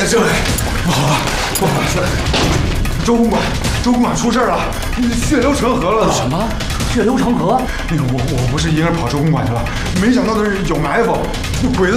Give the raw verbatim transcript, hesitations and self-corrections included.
这里，不好了，不好了！周公馆，周公馆出事了，血流成河了！ 什么？血流成河？ 那个我我不是一个人跑周公馆去了，没想到的是有埋伏，鬼子